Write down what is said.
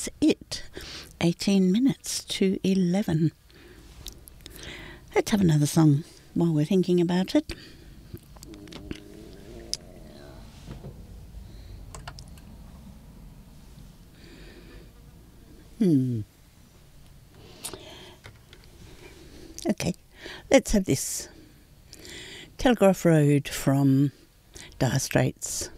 that's it. 18 minutes to 11. Let's have another song while we're thinking about it. Okay, let's have this. Telegraph Road from Dire Straits.